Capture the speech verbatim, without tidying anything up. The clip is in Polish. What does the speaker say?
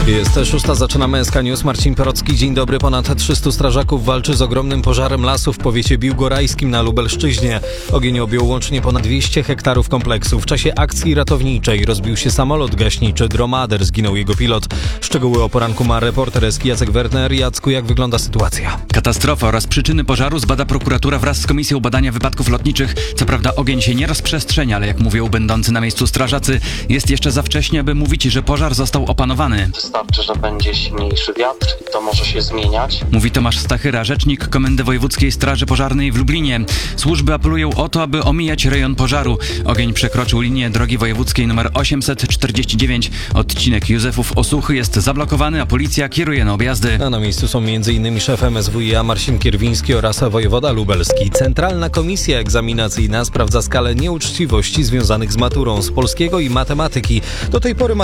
Jest szósta, zaczynamy S K News. Marcin Perocki, dzień dobry. Ponad trzystu strażaków walczy z ogromnym pożarem lasu w powiecie biłgorajskim na Lubelszczyźnie. Ogień objął łącznie ponad dwieście hektarów kompleksu. W czasie akcji ratowniczej rozbił się samolot gaśniczy Dromader, zginął jego pilot. Szczegóły o poranku ma reporter S K Jacek Werner. Jacku, jak wygląda sytuacja? Katastrofa oraz przyczyny pożaru zbada prokuratura wraz z Komisją Badania Wypadków Lotniczych. Co prawda ogień się nie rozprzestrzenia, ale jak mówią będący na miejscu strażacy, jest jeszcze za wcześnie, aby mówić, że pożar został opanowany. Wystarczy, że będzie silniejszy wiatr i to może się zmieniać. Mówi Tomasz Stachyra, rzecznik Komendy Wojewódzkiej Straży Pożarnej w Lublinie. Służby apelują o to, aby omijać rejon pożaru. Ogień przekroczył linię drogi wojewódzkiej nr osiemset czterdzieści dziewięć. Odcinek Józefów-Osuchy jest zablokowany, a policja kieruje na objazdy. A na miejscu są m.in. szef M S W i A Marcin Kierwiński oraz wojewoda lubelski. Centralna Komisja Egzaminacyjna sprawdza skalę nieuczciwości związanych z maturą z polskiego i matematyki. Do tej pory